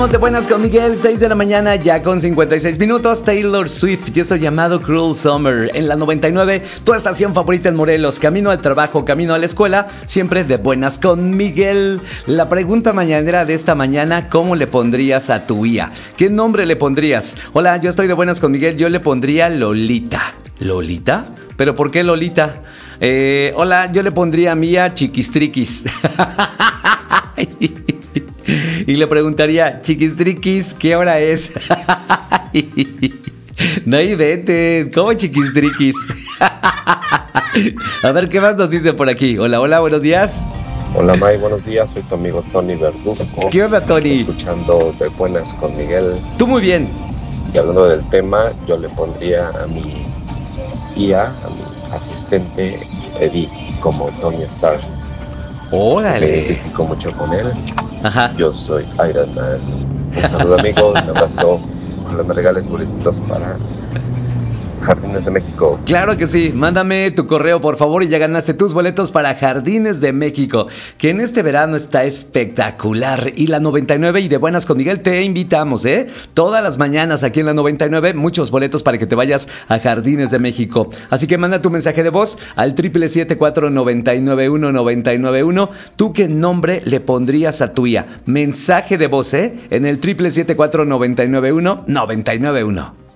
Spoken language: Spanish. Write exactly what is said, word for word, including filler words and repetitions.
De buenas con Miguel, seis de la mañana ya con cincuenta y seis minutos. Taylor Swift y eso llamado Cruel Summer en la noventa y nueve, tu estación favorita en Morelos. Camino al trabajo, camino a la escuela, siempre de buenas con Miguel. La pregunta mañanera de esta mañana: ¿cómo le pondrías a tu I A? ¿Qué nombre le pondrías? Hola, yo estoy de buenas con Miguel, yo le pondría Lolita. ¿Lolita? ¿Pero por qué Lolita? Eh, hola, yo le pondría a Mía Chiquistriquis. Y le preguntaría: Chiquistriquis, ¿qué hora es? No inventes, ¿cómo Chiquistriquis? A ver, ¿qué más nos dice por aquí? Hola, hola, buenos días. Hola May, buenos días, soy tu amigo Tony Verduzco. ¿Qué onda, Tony? Escuchando de buenas con Miguel. Tú muy bien. Y hablando del tema, yo le pondría a mi I A, a mi asistente Eddie, como Tony Stark. Órale. Me identifico mucho con él. Ajá. Yo soy Iron Man. Un saludo, amigo, un abrazo. Ojalá me regales boletitos para Jardines de México. Claro que sí, mándame tu correo por favor y ya ganaste tus boletos para Jardines de México, que en este verano está espectacular. Y la noventa y nueve y de buenas con Miguel te invitamos, ¿eh? Todas las mañanas aquí en la noventa y nueve, muchos boletos para que te vayas a Jardines de México. Así que manda tu mensaje de voz al siete siete siete cuatro nueve nueve uno nueve nueve uno. ¿Tú qué nombre le pondrías a tu I A? Mensaje de voz, ¿eh? En el siete siete siete cuatro nueve nueve uno nueve nueve uno.